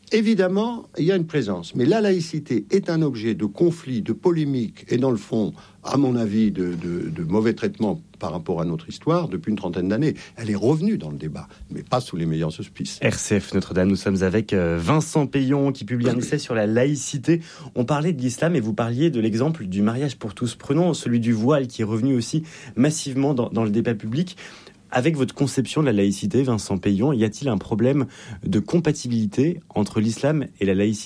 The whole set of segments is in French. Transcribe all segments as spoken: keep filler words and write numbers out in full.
Évidemment, il y a une présence, mais la laïcité est un objet de conflit, de polémique, et dans le fond, à mon avis, de, de, de mauvais traitement par rapport à notre histoire depuis une trentaine d'années. Elle est revenue dans le débat, mais pas sous les meilleurs auspices. R C F Notre-Dame, nous sommes avec Vincent Payon qui publie un essai sur la laïcité. On parlait de l'islam et vous parliez de l'exemple du mariage pour tous. Prenons celui du voile qui est revenu aussi massivement dans, dans le débat public. Avec votre conception de la laïcité, Vincent Payon, y a-t-il un problème de compatibilité entre l'islam et la laïcité ?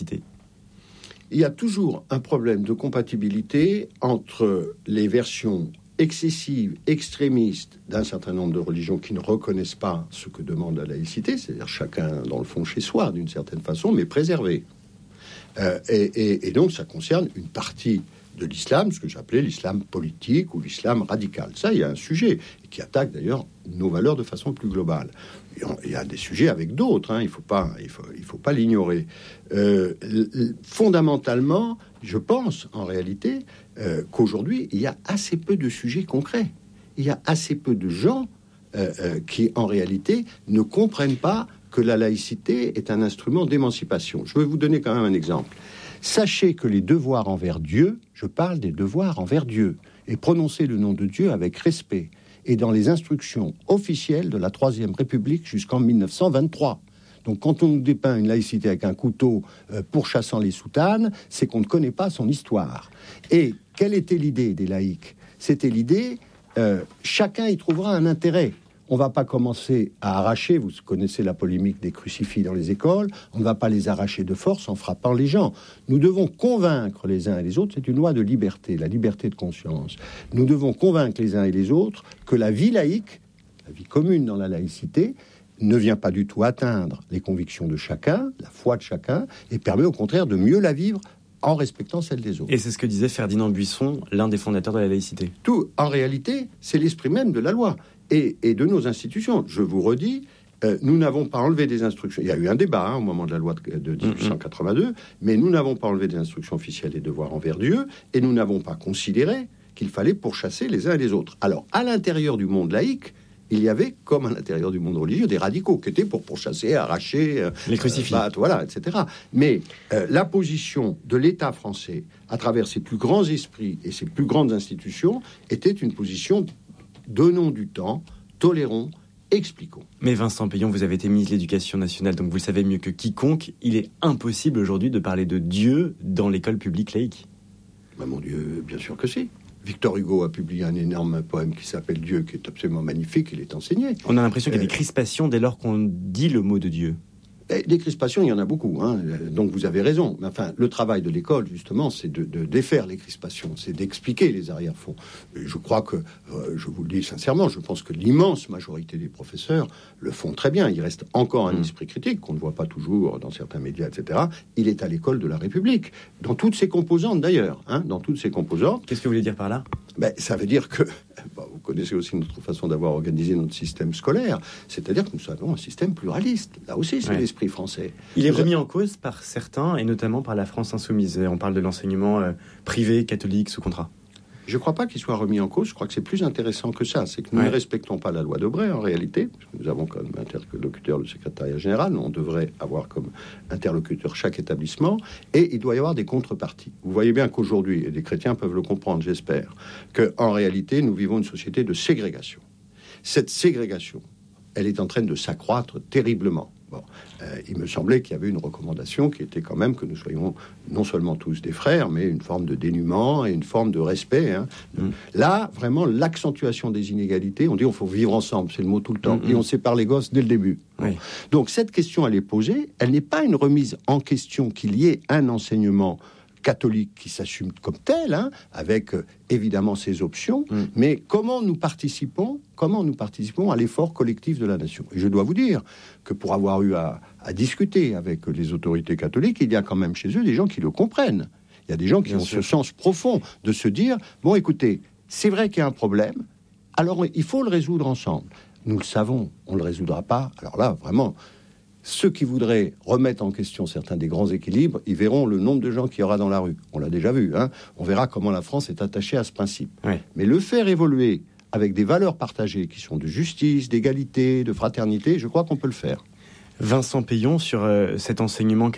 Il y a toujours un problème de compatibilité entre les versions excessives, extrémistes d'un certain nombre de religions qui ne reconnaissent pas ce que demande la laïcité, c'est-à-dire chacun dans le fond chez soi d'une certaine façon, mais préservé. Euh, et, et, et donc ça concerne une partie de l'islam, ce que j'appelais l'islam politique ou l'islam radical. Ça, il y a un sujet qui attaque d'ailleurs nos valeurs de façon plus globale. Il y a des sujets avec d'autres, hein, il ne faut pas, il faut, il faut pas l'ignorer. Euh, fondamentalement, je pense en réalité euh, qu'aujourd'hui, il y a assez peu de sujets concrets. Il y a assez peu de gens euh, euh, qui, en réalité, ne comprennent pas que la laïcité est un instrument d'émancipation. Je vais vous donner quand même un exemple. Sachez que les devoirs envers Dieu, je parle des devoirs envers Dieu, et prononcer le nom de Dieu avec respect, et dans les instructions officielles de la Troisième République jusqu'en dix-neuf cent vingt-trois. Donc quand on nous dépeint une laïcité avec un couteau euh, pourchassant les soutanes, c'est qu'on ne connaît pas son histoire. Et quelle était l'idée des laïcs ? C'était l'idée, euh, chacun y trouvera un intérêt. On ne va pas commencer à arracher, vous connaissez la polémique des crucifix dans les écoles, on ne va pas les arracher de force en frappant les gens. Nous devons convaincre les uns et les autres, c'est une loi de liberté, la liberté de conscience. Nous devons convaincre les uns et les autres que la vie laïque, la vie commune dans la laïcité, ne vient pas du tout atteindre les convictions de chacun, la foi de chacun, et permet au contraire de mieux la vivre en respectant celle des autres. Et c'est ce que disait Ferdinand Buisson, l'un des fondateurs de la laïcité. Tout, en réalité, c'est l'esprit même de la loi. Et, et de nos institutions. Je vous redis, euh, nous n'avons pas enlevé des instructions. Il y a eu un débat hein, au moment de la loi de, de dix-huit cent quatre-vingt-deux, mmh. mais nous n'avons pas enlevé des instructions officielles et devoirs envers Dieu, et nous n'avons pas considéré qu'il fallait pourchasser les uns et les autres. Alors, à l'intérieur du monde laïque, il y avait, comme à l'intérieur du monde religieux, des radicaux qui étaient pour pourchasser, arracher, euh, les crucifix, euh, bah, voilà, et cetera. Mais euh, la position de l'État français, à travers ses plus grands esprits et ses plus grandes institutions, était une position donnons du temps, tolérons, expliquons. Mais Vincent Payon, vous avez été ministre de l'Éducation nationale, donc vous le savez mieux que quiconque, il est impossible aujourd'hui de parler de Dieu dans l'école publique laïque. Ben mon Dieu, bien sûr que si. Victor Hugo a publié un énorme poème qui s'appelle Dieu, qui est absolument magnifique, il est enseigné. On a l'impression qu'il y a des crispations dès lors qu'on dit le mot de Dieu. Et des crispations, il y en a beaucoup, hein. Donc vous avez raison. Mais enfin, le travail de l'école, justement, c'est de, de défaire les crispations, c'est d'expliquer les arrière-fonds. Et je crois que, euh, je vous le dis sincèrement, je pense que l'immense majorité des professeurs le font très bien. Il reste encore un mmh. esprit critique qu'on ne voit pas toujours dans certains médias, et cetera. Il est à l'école de la République, dans toutes ses composantes d'ailleurs, hein, dans toutes ses composantes. Qu'est-ce que vous voulez dire par là ? Ben, ça veut dire que, bon, vous connaissez aussi notre façon d'avoir organisé notre système scolaire, c'est-à-dire que nous avons un système pluraliste. Là aussi, c'est ouais. l'esprit français. Il est remis en cause par certains, et notamment par la France insoumise. On parle de l'enseignement euh, privé, catholique, sous contrat. Je ne crois pas qu'il soit remis en cause. Je crois que c'est plus intéressant que ça. C'est que nous ouais. ne respectons pas la loi Debré, en réalité. Parce que nous avons comme interlocuteur le secrétariat général. On devrait avoir comme interlocuteur chaque établissement. Et il doit y avoir des contreparties. Vous voyez bien qu'aujourd'hui, et les chrétiens peuvent le comprendre, j'espère, qu'en réalité, nous vivons une société de ségrégation. Cette ségrégation, elle est en train de s'accroître terriblement. Bon, euh, il me semblait qu'il y avait une recommandation qui était quand même que nous soyons non seulement tous des frères, mais une forme de dénuement et une forme de respect. Hein. Mmh. Là, vraiment, l'accentuation des inégalités, on dit qu'il faut vivre ensemble, c'est le mot tout le temps, mmh. et on sépare les gosses dès le début. Oui. Bon. Donc cette question, elle est posée, elle n'est pas une remise en question qu'il y ait un enseignement catholique qui s'assume comme tel, hein, avec euh, évidemment ses options, mmh. mais comment nous participons, comment nous participons à l'effort collectif de la nation. Et je dois vous dire que pour avoir eu à, à discuter avec les autorités catholiques, il y a quand même chez eux des gens qui le comprennent. Il y a des gens qui Bien ont sûr. ce sens profond de se dire, bon écoutez, c'est vrai qu'il y a un problème, alors il faut le résoudre ensemble. Nous le savons, on ne le résoudra pas. Alors là, vraiment... Ceux qui voudraient remettre en question certains des grands équilibres, ils verront le nombre de gens qu'il y aura dans la rue. On l'a déjà vu, hein. On verra comment la France est attachée à ce principe. Oui. Mais le faire évoluer avec des valeurs partagées qui sont de justice, d'égalité, de fraternité, je crois qu'on peut le faire. Vincent Payon, sur euh, cet enseignement